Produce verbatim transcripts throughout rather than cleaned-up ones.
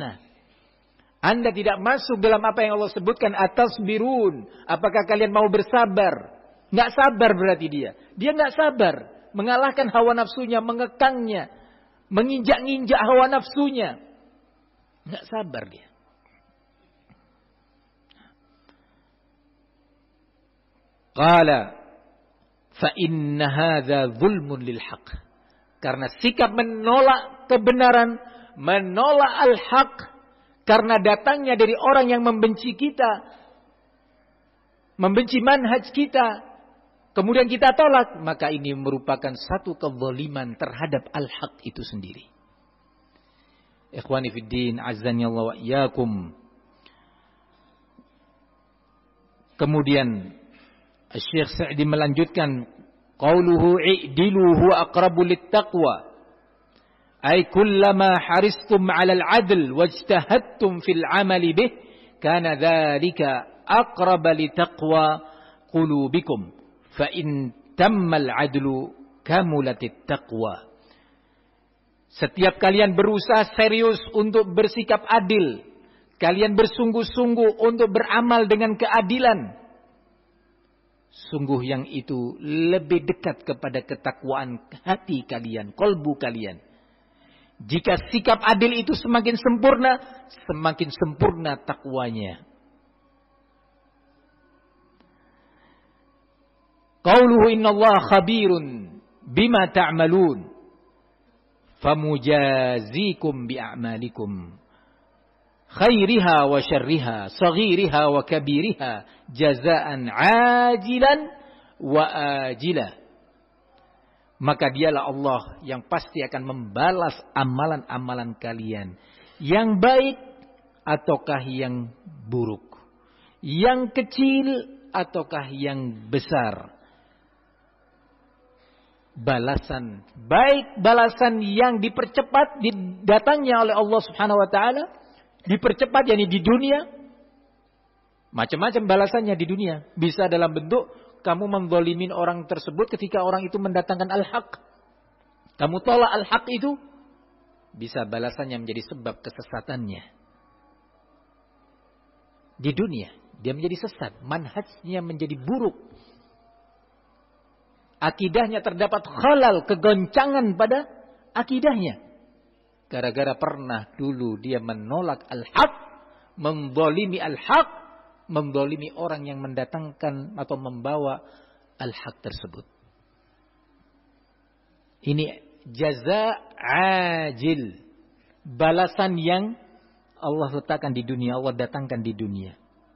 fitnah. Anda tidak masuk dalam apa yang Allah sebutkan, atasbirun. Apakah kalian mau bersabar? Nggak sabar berarti dia. Dia nggak sabar. Mengalahkan hawa nafsunya, mengekangnya. Menginjak-injak hawa nafsunya. Nggak sabar dia. Qala fa inna hadza zulmun lil haqq. Karena sikap menolak kebenaran, menolak al-haq, karena datangnya dari orang yang membenci kita, membenci manhaj kita, kemudian kita tolak, maka ini merupakan satu kezaliman terhadap al-haq itu sendiri. Ikhwani fiddin, azzani Allah wa iyyakum. Kemudian Syekh Sa'di melanjutkan, qauluhu i'dilu huwa aqrabu littaqwa. Ay kullama haristum 'ala al-'adl wajtahadtum fil 'amali bih kana dzalika aqraba litaqwa qulubikum. Fa in tamma al-'adlu kamulatit taqwa. Setiap kalian berusaha serius untuk bersikap adil, kalian bersungguh-sungguh untuk beramal dengan keadilan, sungguh yang itu lebih dekat kepada ketakwaan hati kalian, kolbu kalian. Jika sikap adil itu semakin sempurna, semakin sempurna takwanya. Qauluhu innallaha khabirun bima ta'malun famujazikum bi'a'malikum khairiha wa syarriha saghiriha wa kabiriha jazaan ajilan wa ajilah. Maka dialah Allah yang pasti akan membalas amalan-amalan kalian, yang baik ataukah yang buruk, yang kecil ataukah yang besar. Balasan baik, balasan yang dipercepat datangnya oleh Allah Subhanahu wa taala, dipercepat yakni di dunia. Macam-macam balasannya di dunia. Bisa dalam bentuk kamu menzalimin orang tersebut ketika orang itu mendatangkan al-haq. Kamu tolak al-haq itu, bisa balasannya menjadi sebab kesesatannya. Di dunia, dia menjadi sesat. Manhajnya menjadi buruk. Akidahnya terdapat khalal, kegoncangan pada akidahnya. Gara-gara pernah dulu dia menolak al-haq, menzalimi al-haq, menzalimi orang yang mendatangkan atau membawa al-haq tersebut. Ini jaza ajil, balasan yang Allah letakkan di dunia, Allah datangkan di dunia.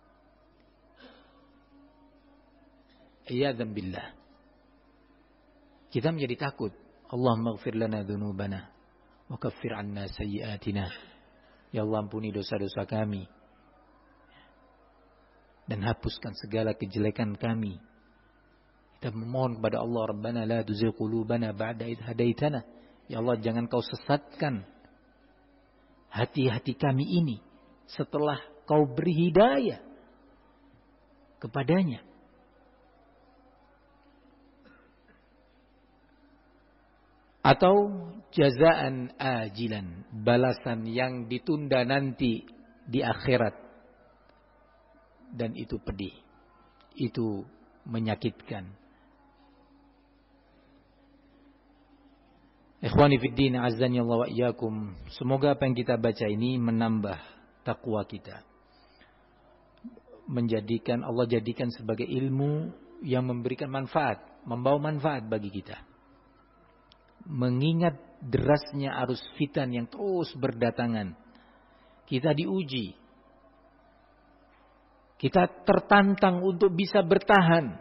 Iyadzam billah. Kita menjadi takut. Allahumma ighfir lana dzunubana wa kaffir 'anna sayyi'atina. Ya Allah, ampuni dosa-dosa kami dan hapuskan segala kejelekan kami. Kita memohon kepada Allah, Rabbana la tuzigh qulubana ba'da idh hadaitana. Ya Allah, jangan kau sesatkan hati-hati kami ini setelah kau beri hidayah kepadanya. Atau jazaan ajilan, balasan yang ditunda nanti di akhirat. Dan itu pedih, itu menyakitkan. Ikhwani fiddin, azzani Allah wa iyyakum. Semoga apa yang kita baca ini menambah takwa kita. Menjadikan Allah jadikan sebagai ilmu yang memberikan manfaat, membawa manfaat bagi kita. Mengingat derasnya arus fitan yang terus berdatangan, kita diuji, kita tertantang untuk bisa bertahan.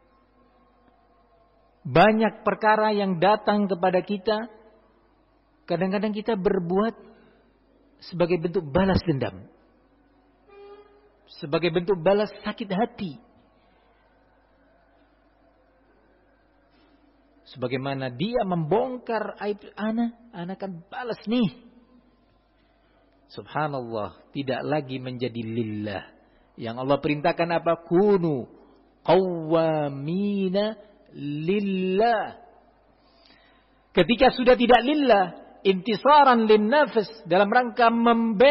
Banyak perkara yang datang kepada kita, kadang-kadang kita berbuat sebagai bentuk balas dendam, sebagai bentuk balas sakit hati. Sebagaimana dia membongkar aib ana, ana akan balas nih. Subhanallah, tidak lagi menjadi lillah. Yang Allah perintahkan apa? Kunu qawwamina lillah. Ketika sudah tidak lillah, intisaran lin nafs, dalam rangka membela